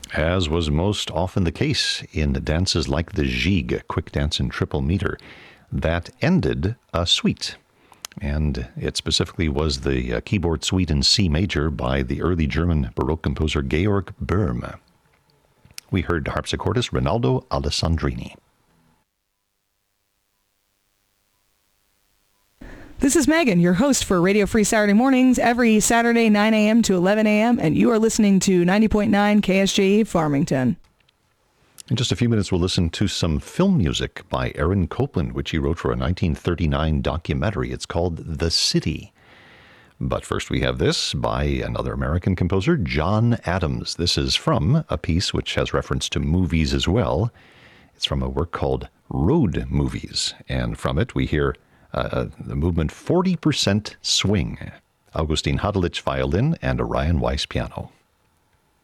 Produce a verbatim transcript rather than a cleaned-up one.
As was most often the case in dances like the Gigue, quick dance in triple meter, that ended a suite. And it specifically was the uh, keyboard suite in C major by the early German Baroque composer Georg Böhm. We heard harpsichordist Rinaldo Alessandrini. This is Megan, your host for Radio Free Saturday Mornings, every Saturday nine a.m. to eleven a.m., and you are listening to ninety point nine K S J E Farmington. In just a few minutes, we'll listen to some film music by Aaron Copland, which he wrote for a nineteen thirty-nine documentary. It's called The City. But first we have this by another American composer, John Adams. This is from a piece which has reference to movies as well. It's from a work called Road Movies, and from it we hear uh, the movement forty percent Swing. Augustin Hadelich violin and Orion Weiss piano.